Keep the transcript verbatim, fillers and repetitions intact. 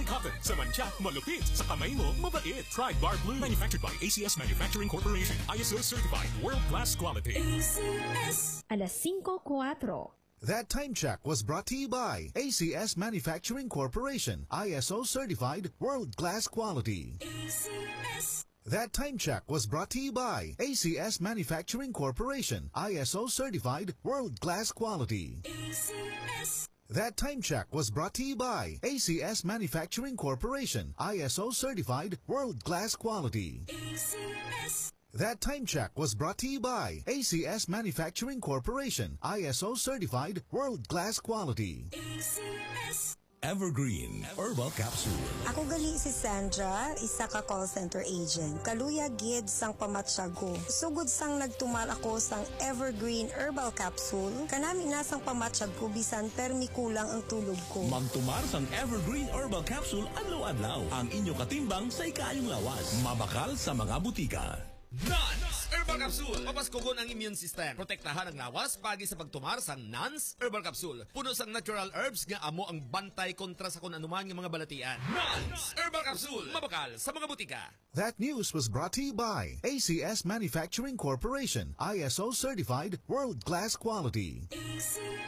cotton. Sa mantsa, malupit. Sa kamay mo, mabait. Try Bar Blue. Manufactured by A C S Manufacturing Corporation. I S O certified. World-class quality. A C S. Alas cinco cuatro. That time check was brought to you by A C S Manufacturing Corporation. I S O certified. World-class quality. A C S. That time check was brought to you by A C S Manufacturing Corporation. I S O certified. World-class quality. A C S. That time check was brought to you by A C S Manufacturing Corporation. I S O certified. World-class quality. A C S. That time check was brought to you by A C S Manufacturing Corporation. I S O certified. World-class quality. A C S. Evergreen Herbal Capsule. Ako gali si Sandra, isa ka call center agent. Kaluya gid sang pamatsag ko. Sugod sang nagtumal ako sang Evergreen Herbal Capsule, kanami na sang pamatsag ko bisan permi kulang ang tulog ko. Magtumar sang Evergreen Herbal Capsule adlaw-adlaw. Ang inyo katimbang sa ikayong lawas. Mabakal sa mga butika. Nans Herbal Capsule. Papaskugon ang immune system. Protektahan ang lawas pagi sa pagtumar sang Nans Herbal Capsule. Puno sang natural herbs nga amo ang bantay kontra sa kung anuman ng mga balatian. Nans Herbal Capsule. Mabakal sa mga butika. That news was brought to you by A C S Manufacturing Corporation. I S O certified. World-class quality. A C